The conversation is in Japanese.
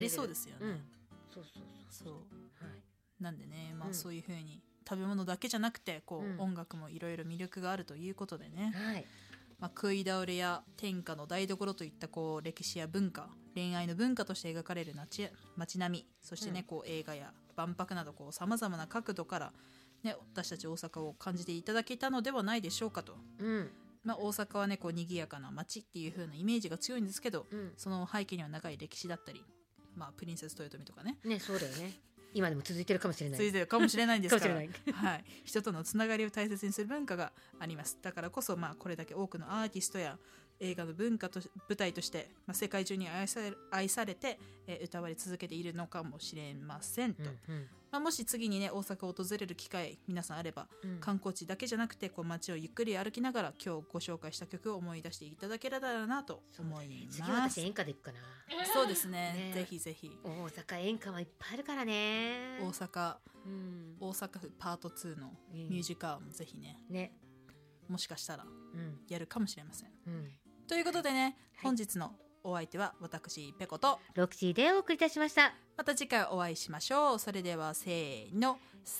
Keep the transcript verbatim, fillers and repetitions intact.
りそうですよね、うん、 そうそうそうそう、はい、 なんでね、まあ、そういう風に食べ物だけじゃなくてこう、うん、音楽もいろいろ魅力があるということでね、 はい、 まあ、食い倒れや天下の台所といったこう歴史や文化、恋愛の文化として描かれる街並み、そしてね、うん、こう映画や万博などさまざまな角度から、ね、私たち大阪を感じていただけたのではないでしょうかと、 うん、 まあ、大阪はねこう賑やかな街っていう風なイメージが強いんですけど、うん、その背景には長い歴史だったり、まあ、プリンセス豊臣とかねね、そうだよね、今でも続いてるかもしれない続いてるかもしれないんですからはい、人とのつながりを大切にする文化があります。だからこそ、まあ、これだけ多くのアーティストや映画の文化と舞台として、まあ、世界中に愛され、愛されて、えー、歌われ続けているのかもしれませんと、うんうん、まあ、もし次にね大阪を訪れる機会皆さんあれば、うん、観光地だけじゃなくてこう街をゆっくり歩きながら今日ご紹介した曲を思い出していただけたらなと思います。 次は私演歌で行くかな。 そうです ね, ねぜひぜひ。 大阪演歌はいっぱいあるからね。 大阪、うん、大阪府パートツーのミュージカルもぜひ ね,、うん、ねもしかしたらやるかもしれません、うん、ということでね、本日のお相手は私ペコとロクシーでお送りいたしました。 また次回お会いしましょう。それではせーの、さ